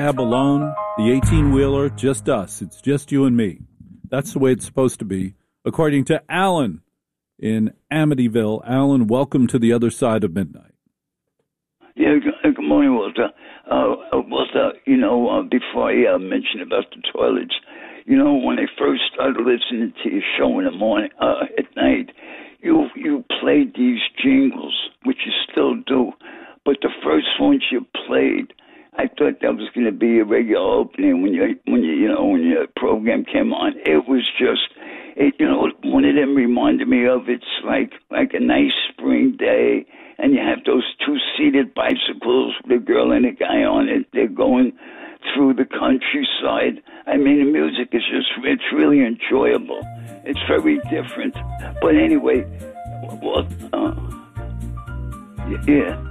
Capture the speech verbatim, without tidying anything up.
Cab alone, the eighteen-wheeler, just us. It's just you and me. That's the way it's supposed to be, according to Alan in Amityville. Alan, welcome to the other side of midnight. Yeah, good, good morning, Walter. Uh, Walter, you know, uh, before I uh, mention about the toilets, you know, when I first started listening to your show in the morning, uh, at night, you you played these jingles, which you still do, but the first ones you played, I thought that was going to be a regular opening when you when you you know when your program came on. It was just, it, you know, one of them reminded me of it's like like a nice spring day, and you have those two-seated bicycles with a girl and a guy on it. They're going through the countryside. I mean, the music is just, it's really enjoyable. It's very different. But anyway, well, uh, yeah.